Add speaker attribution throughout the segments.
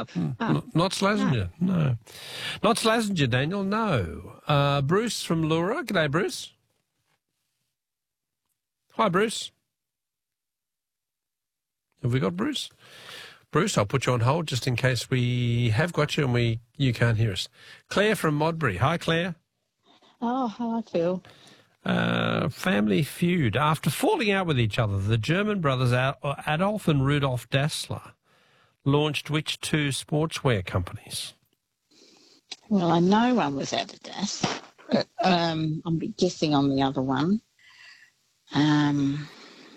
Speaker 1: Not Slazenger, no. Not Slazenger, Daniel, no. Bruce from Laura. G'day, Bruce. Hi, Bruce. Have we got Bruce? Bruce, I'll put you on hold just in case we have got you and you can't hear us. Claire from Modbury. Hi, Claire.
Speaker 2: Oh, hi, Phil.
Speaker 1: Family Feud. After falling out with each other, the German brothers Adolf and Rudolf Dassler launched which two sportswear companies?
Speaker 2: Well, I know one was Adidas. I'm guessing on the other one. I'm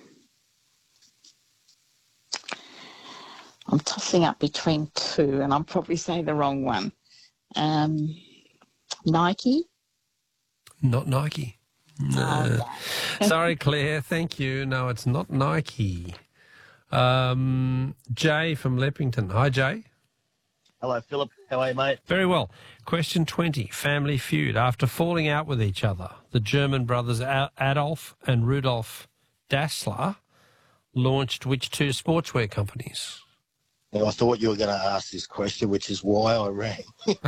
Speaker 2: tossing up between two, and I'll probably say the wrong one. Nike?
Speaker 1: Not Nike. No. Sorry, Claire. Thank you. No, it's not Nike. Jay from Leppington. Hi, Jay.
Speaker 3: Hello, Philip. How are you, mate?
Speaker 1: Very well. Question 20, Family Feud. After falling out with each other, the German brothers Adolf and Rudolf Dassler launched which two sportswear companies?
Speaker 3: Well, I thought you were going to ask this question, which is why I rang.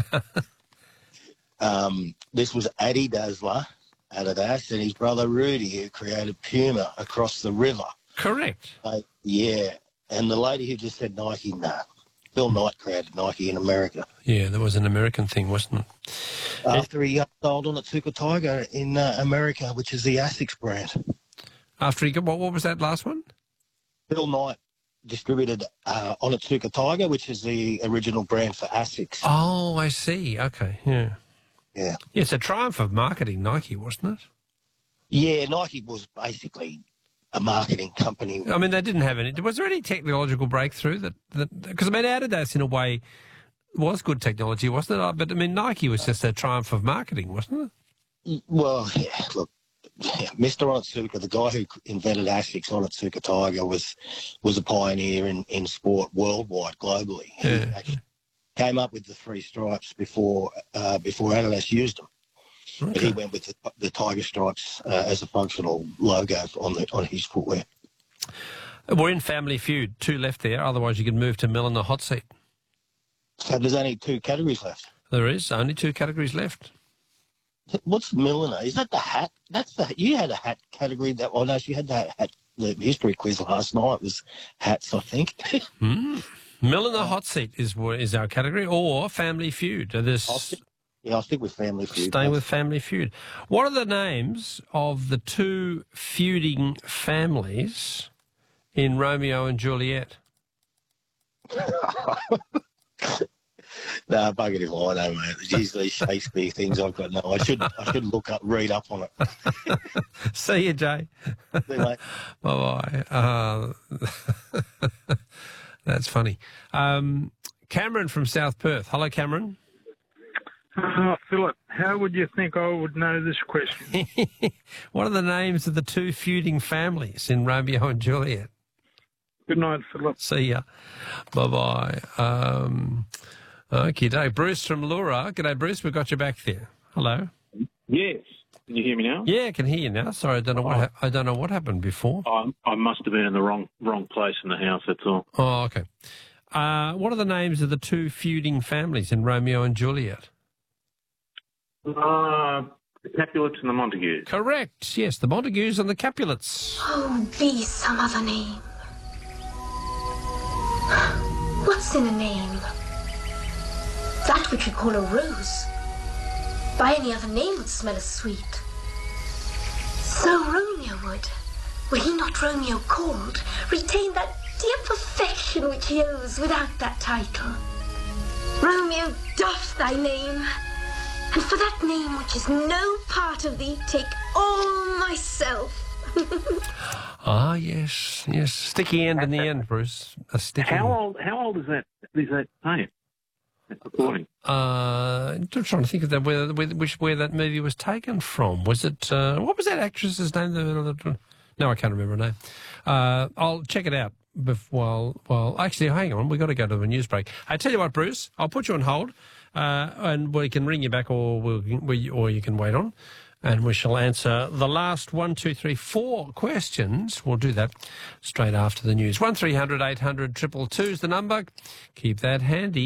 Speaker 3: This was Adi Dassler, Adidas, and his brother Rudy, who created Puma across the river.
Speaker 1: Correct.
Speaker 3: Yeah, and the lady who just said Nike, nah. Phil Knight created Nike in America.
Speaker 1: Yeah, that was an American thing, wasn't it?
Speaker 3: After he sold Onitsuka Tiger in America, which is the Asics brand.
Speaker 1: After he got, what was that last one?
Speaker 3: Phil Knight distributed Onitsuka Tiger, which is the original brand for Asics.
Speaker 1: Oh, I see. Okay, yeah.
Speaker 3: Yeah.
Speaker 1: Yeah, it's a triumph of marketing, Nike, wasn't it?
Speaker 3: Yeah, Nike was basically a marketing company.
Speaker 1: I mean, they didn't have any. Was there any technological breakthrough that because I mean, Adidas in a way was good technology, wasn't it? But I mean, Nike was just a triumph of marketing, wasn't
Speaker 3: it? Well, yeah. Look, Mr. Onitsuka, the guy who invented Asics, Onitsuka Tiger, was a pioneer in sport worldwide, globally.
Speaker 1: Yeah.
Speaker 3: He actually came up with the three stripes before Adidas used them. Okay. But he went with the tiger stripes as a functional logo on his footwear.
Speaker 1: We're in Family Feud. Two left there. Otherwise, you can move to Mill in the hot seat.
Speaker 3: So there's only two categories left?
Speaker 1: There is. Only two categories left.
Speaker 3: What's milliner? Is that the hat? You had a hat category. No, she had that hat. The history quiz last night was hats, I think.
Speaker 1: Mill in the hot seat is our category, or Family Feud.
Speaker 3: I'll stick with Family Feud.
Speaker 1: Staying with Family Feud. What are the names of the two feuding families in Romeo and Juliet?
Speaker 3: No, bugger if I know, mate. It's usually Shakespeare things I've got. No, I should read up on it.
Speaker 1: See you, Jay.
Speaker 3: See you, mate.
Speaker 1: Bye-bye. That's funny. Cameron from South Perth. Hello, Cameron.
Speaker 4: Philip, how would you think I would know this question?
Speaker 1: What are the names of the two feuding families in Romeo and Juliet?
Speaker 4: Good night, Philip.
Speaker 1: See ya. Bye-bye. Okay, Bruce from Laura. G'day, Bruce. We've got you back there. Hello.
Speaker 4: Yes. Can you hear me now?
Speaker 1: Yeah, I can hear you now. Sorry, I don't know what happened before.
Speaker 4: I must have been in the wrong place in the house, that's all.
Speaker 1: Oh, okay. What are the names of the two feuding families in Romeo and Juliet?
Speaker 4: The Capulets and the Montagues.
Speaker 1: Correct. Yes, the Montagues and the Capulets.
Speaker 5: Oh, be some other name. What's in a name? That which we call a rose. By any other name would smell as sweet. So Romeo would he not Romeo called, retain that dear perfection which he owes without that title. Romeo doff thy name, and for that name which is no part of thee, take all myself.
Speaker 1: Ah, yes. Sticky end in the end, Bruce. A sticky.
Speaker 4: How old is that name? Recording.
Speaker 1: I'm trying to think of that where that movie was taken from. Was it what was that actress's name? No, I can't remember her name. I'll check it out. Well, actually, hang on. We've got to go to a news break. I tell you what, Bruce, I'll put you on hold, and we can ring you back, or you can wait on, and we shall answer the last 1, 2, 3, 4 questions. We'll do that straight after the news. 1300 800 222 is the number. Keep that handy.